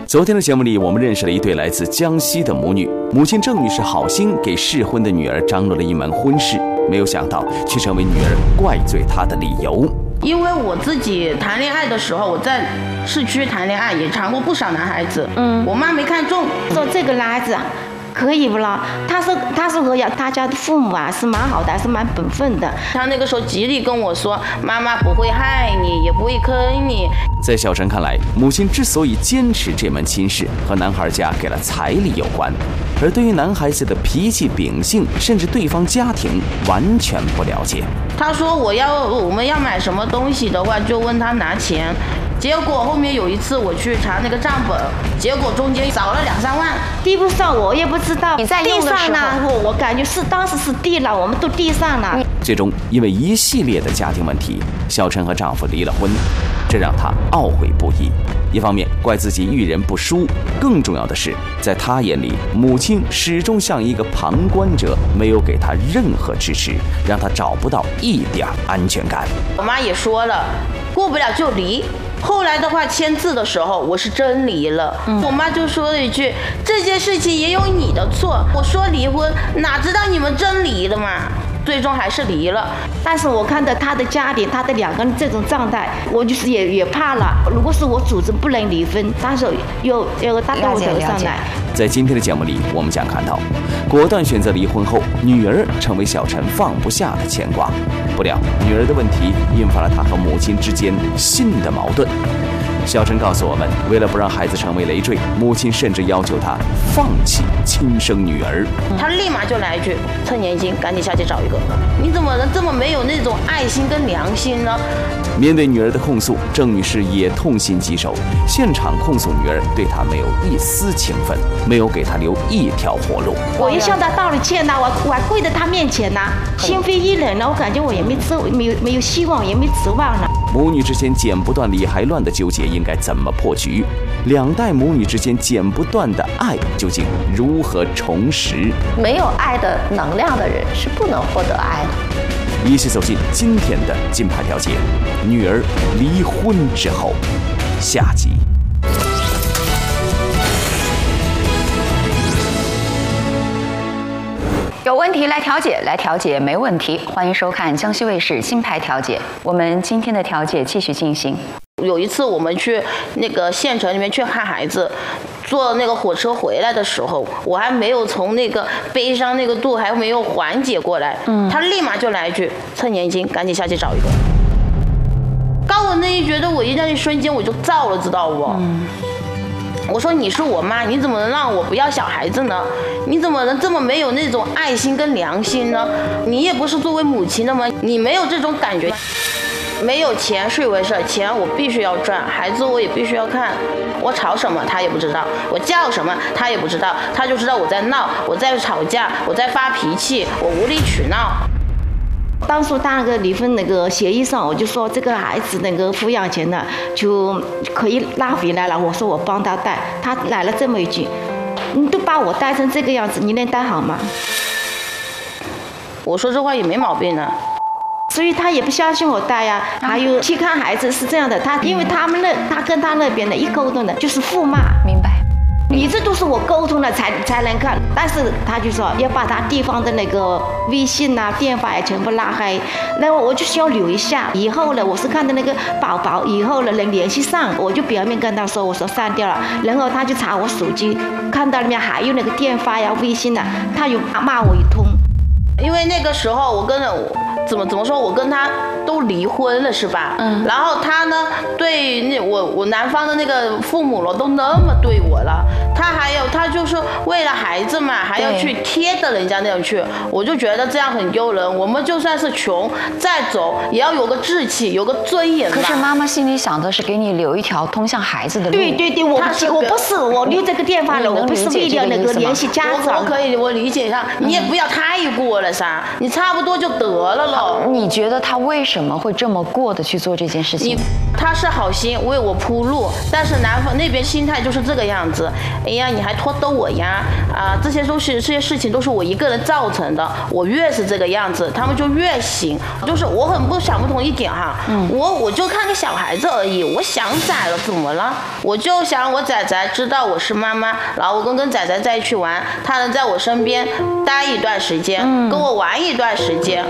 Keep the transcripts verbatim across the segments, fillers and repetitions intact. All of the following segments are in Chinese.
昨天的节目里，我们认识了一对来自江西的母女。母亲郑女士好心给适婚的女儿张罗了一门婚事，没有想到却成为女儿怪罪她的理由。 因为我自己谈恋爱的时候，我在市区谈恋爱也谈过不少男孩子，嗯，我妈没看中， 说这个男孩子可以不啦？他说他说我呀，他家的父母啊是蛮好的，还是蛮本分的。 他那个时候极力跟我说，妈妈不会害你，也不会坑你。 在小陈看来，母亲之所以坚持这门亲事，和男孩家给了彩礼有关，而对于男孩子的脾气秉性，甚至对方家庭完全不了解。 他说我要我们要买什么东西的话，就问他拿钱。结果后面有一次我去查那个账本，结果中间少了两三万， 递不上我也不知道。 你在用的时候， 递上了，我我感觉是当时是递了，我们都递上了。 最终因为一系列的家庭问题，小陈和丈夫离了婚，这让她懊悔不已。一方面怪自己遇人不淑，更重要的是，在她眼里，母亲始终像一个旁观者，没有给她任何支持，让她找不到一点安全感。 我妈也说了，过不了就离。后来的话，签字的时候我是真离了，嗯、我妈就说了一句：“这件事情也有你的错。”我说离婚，哪知道你们真离了嘛？最终还是离了。 但是我看到他的家庭，他的两个人这种状态，我就是也也怕了。如果是我主张不能离婚，但是又又他到我头上来。 在今天的节目里，我们将看到，果断选择离婚后，女儿成为小陈放不下的牵挂。不料，女儿的问题引发了他和母亲之间新的矛盾。小陈告诉我们，为了不让孩子成为累赘，母亲甚至要求他放弃亲生女儿。 他立马就来一句：“趁年轻，赶紧下去找一个。”你怎么能这么没有那种爱心跟良心呢？ 面对女儿的控诉，郑女士也痛心疾首，现场控诉女儿对她没有一丝情分，没有给她留一条活路。 我一向她道了歉呐，我我还跪在她面前呐，心灰意冷了，我感觉我也没指没有没有希望，也没指望了。 母女之间剪不断理还乱的纠结应该怎么破局？两代母女之间剪不断的爱究竟如何重拾？ 没有爱的能量的人是不能获得爱的。 一起走进今天的金牌调解，女儿离婚之后，下集。 有问题来调解，来调解没问题。欢迎收看江西卫视金牌调解。我们今天的调解继续进行。 有一次我们去那个县城里面去看孩子，坐那个火车回来的时候，我还没有从那个悲伤那个度还没有缓解过来，嗯，他立马就来一句：“趁年轻，赶紧下去找一个。”告我那一觉得我一那一瞬间我就燥了，知道不？嗯。我说你是我妈，你怎么能让我不要小孩子呢？你怎么能这么没有那种爱心跟良心呢？你也不是作为母亲的吗？你没有这种感觉。没有钱是一回事，钱我必须要赚，孩子我也必须要看。我吵什么他也不知道，我叫什么他也不知道，他就知道我在闹，我在吵架，我在发脾气，我无理取闹。 当初他那个离婚那个协议上，我就说这个孩子那个抚养权呢就可以拉回来了。我说我帮他带，他来了这么一句：“你都把我带成这个样子，你能带好吗？” 我说这话也没毛病呢。 所以他也不相信我带呀。还有去看孩子是这样的，他因为他们那他跟他那边的一沟通的就是互骂。 明白。 你这都是我沟通了才才能看，但是他就说要把他地方的那个微信啊、电话也全部拉黑，那我就需要留一下。以后呢，我是看到那个宝宝以后呢能联系上，我就表面跟他说，我说删掉了，然后他就查我手机，看到里面还有那个电话呀、微信啊，他又骂我一通。 因为那个时候我跟我怎么怎么说，我跟他都离婚了是吧？嗯。然后他呢，对那我我男方的那个父母了都那么对我了，他还有他就是为了孩子嘛，还要去贴着人家那样去，我就觉得这样很丢人。我们就算是穷再走，也要有个志气，有个尊严吧。 可是妈妈心里想的是给你留一条通向孩子的路。 对对对，我不我不是我留这个电话了，我不是为了那个联系家长。 我可以我理解一下，你也不要太过了噻，你差不多就得了了。 错。 你觉得他为什么会这么过的去做这件事情？ 你他是好心为我铺路，但是男方那边心态就是这个样子。哎呀，你还拖逗我呀！啊，这些都是这些事情都是我一个人造成的。我越是这个样子，他们就越行。就是我很不想不通一点哈，嗯、我我就看个小孩子而已，我想崽了怎么了？我就想我仔仔知道我是妈妈，然后我跟跟仔仔在一起玩，他能在我身边待一段时间，嗯、跟我玩一段时间。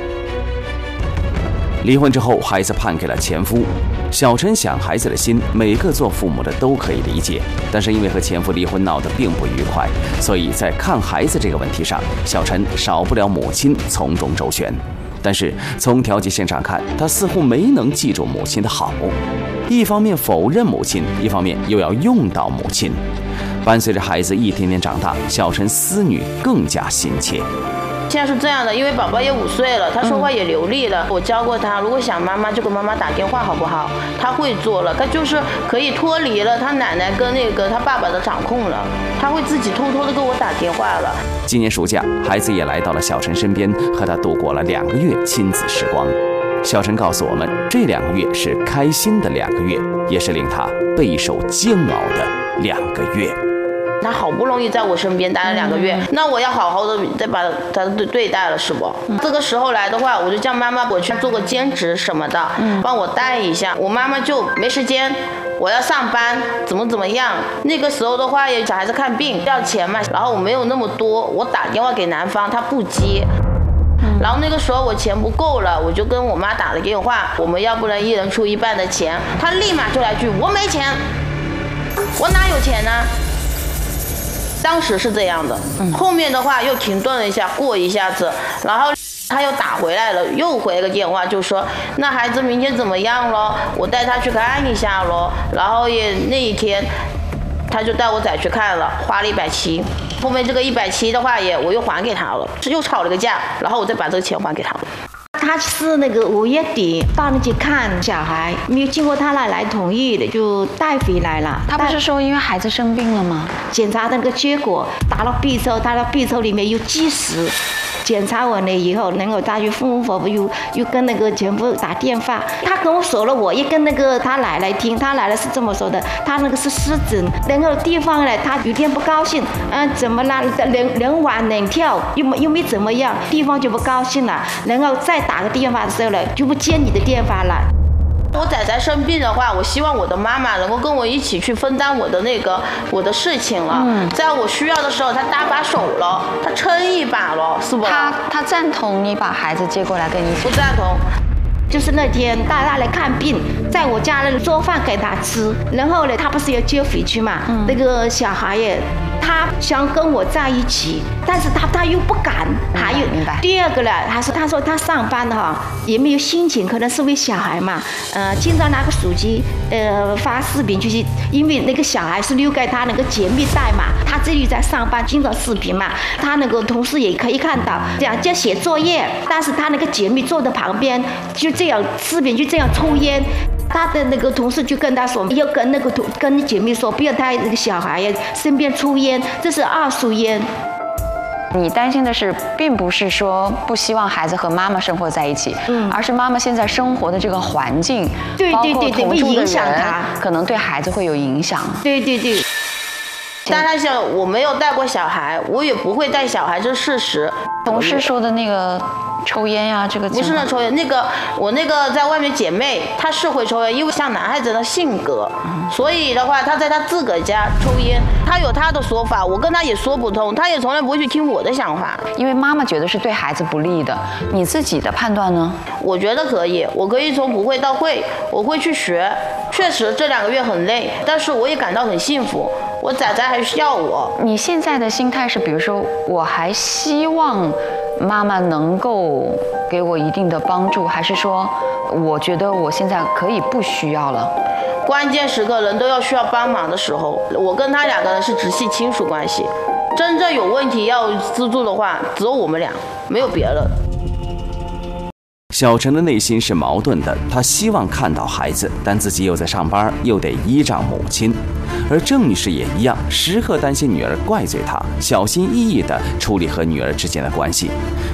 离婚之后，孩子判给了前夫。小陈想孩子的心，每个做父母的都可以理解，但是因为和前夫离婚闹得并不愉快，所以在看孩子这个问题上，小陈少不了母亲从中周旋。但是从调解线上看，他似乎没能记住母亲的好，一方面否认母亲，一方面又要用到母亲。伴随着孩子一天天长大，小陈思女更加心切。 现在是这样的，因为宝宝也五岁了，他说话也流利了。嗯、我教过他，如果想妈妈就跟妈妈打电话，好不好？他会做了，他就是可以脱离了他奶奶跟那个他爸爸的掌控了，他会自己偷偷的跟我打电话了。 今年暑假，孩子也来到了小陈身边，和他度过了两个月亲子时光。小陈告诉我们，这两个月是开心的两个月，也是令他备受煎熬的两个月。 他好不容易在我身边待了两个月，嗯、那我要好好的再把他对待了，是不？嗯、这个时候来的话，我就叫妈妈我去做个兼职什么的，嗯、帮我带一下。我妈妈就没时间，我要上班，怎么怎么样？那个时候的话，也小孩子看病要钱嘛，然后我没有那么多，我打电话给男方，他不接。嗯、然后那个时候我钱不够了，我就跟我妈打了电话，我们要不然一人出一半的钱。他立马就来句我没钱，我哪有钱呢？当时是这样的，嗯、后面的话又停顿了一下，过一下子，然后他又打回来了，又回了个电话，就说那孩子明天怎么样咯？我带他去看一下咯。然后也那一天，他就带我仔去看了，花了一百七。后面这个一百七的话也我又还给他了，又吵了个架，然后我再把这个钱还给他了。 他是那个五月底到那去看小孩，没有经过他奶奶同意的就带回来了。 他不是说因为孩子生病了吗？ 检查的那个结果打了 B 抽，打了 B 抽里面有积食。检查完了以后，然后他就风风火火又又跟那个前夫打电话，他跟我说了，我也跟那个他奶奶听，他奶奶是这么说的，他那个是湿疹，然后地方呢，他有点不高兴，嗯，怎么了？人人往人跳，又没又没怎么样，地方就不高兴了，然后再打个电话的时候呢，就不接你的电话了。 我仔仔生病的话，我希望我的妈妈能够跟我一起去分担我的那个我的事情了。嗯，在我需要的时候，他搭把手了，他撑一把了，是不？ 他他赞同你把孩子接过来跟你一起？ 不赞同。 就是那天带他来看病，在我家那做饭给他吃，然后呢，他不是要接回去嘛？嗯、那个小孩也，他想跟我在一起，但是他他又不敢。还有第二个呢，他说他说他上班哈也没有心情，可能是为小孩嘛，呃，经常拿个手机呃发视频就是，因为那个小孩是留给他那个姐妹带嘛，他这里在上班，经常视频嘛，他那个同事也可以看到，这样就写作业，但是他那个姐妹坐在旁边就这样视频就这样抽烟。他的那个同事就跟他说，要跟那个同跟你姐妹说，不要带那个小孩呀身边抽烟，这是二手烟。 你担心的是，并不是说不希望孩子和妈妈生活在一起，嗯，而是妈妈现在生活的这个环境， 对对对对，会影响他， 可能对孩子会有影响。 对对对。 但他想，我没有带过小孩，我也不会带小孩，这是事实。 同事说的那个抽烟呀、啊，这个不是那抽烟，那个我那个在外面姐妹，她是会抽烟，因为像男孩子的性格，嗯、所以的话，她在她自个家抽烟，她有她的说法，我跟她也说不通，她也从来不会去听我的想法。 因为妈妈觉得是对孩子不利的，你自己的判断呢？ 我觉得可以，我可以从不会到会，我会去学。确实这两个月很累，但是我也感到很幸福。我仔仔还需要我。 你现在的心态是，比如说，我还希望妈妈能够给我一定的帮助，还是说，我觉得我现在可以不需要了？ 关键时刻人都要需要帮忙的时候，我跟他两个人是直系亲属关系，真正有问题要资助的话，只有我们俩，没有别人。 小陈的内心是矛盾的，他希望看到孩子，但自己又在上班，又得依仗母亲。而郑女士也一样，时刻担心女儿怪罪她，小心翼翼地处理和女儿之间的关系。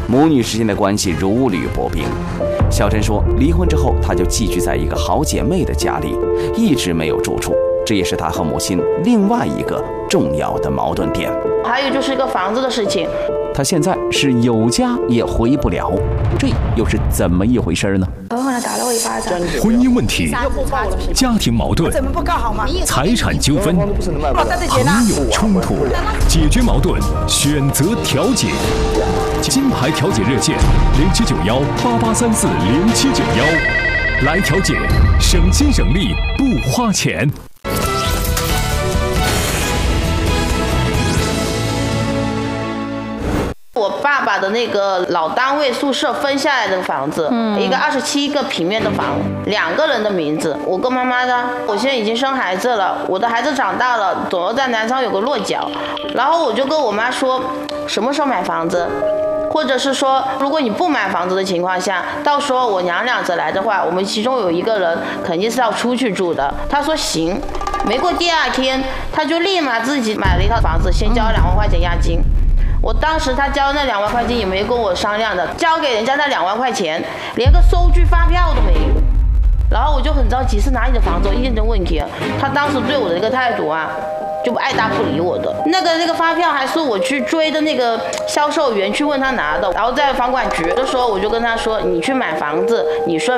母女之间的关系如履薄冰。小陈说，离婚之后，她就寄居在一个好姐妹的家里，一直没有住处，这也是她和母亲另外一个重要的矛盾点。 还有就是一个房子的事情， 她现在是有家也回不了，这又是怎么一回事呢？ 狠狠地打了我一巴掌。 婚姻问题、家庭矛盾、财产纠纷、朋友冲突，解决矛盾，选择调解。金牌调解热线零七九幺八八三四零七九幺，来调解，省心省力不花钱。 我爸爸的那个老单位宿舍分下来的房子，嗯、一个二十七个平面的房，两个人的名字，我跟妈妈的。我现在已经生孩子了，我的孩子长大了，总要在南昌有个落脚。然后我就跟我妈说，什么时候买房子？或者是说，如果你不买房子的情况下，到时候我娘俩子来的话，我们其中有一个人肯定是要出去住的。她说行。没过第二天，她就立马自己买了一套房子，先交两万块钱押金。我当时他交那两万块钱也没跟我商量的，交给人家那两万块钱，连个收据发票都没有。然后我就很着急，是哪里的房子？我一验证问题，他当时对我的这个态度啊，就爱答不理我的。那个那个发票还是我去追的那个销售员去问他拿的，然后在房管局的时候，我就跟他说，你去买房子，你顺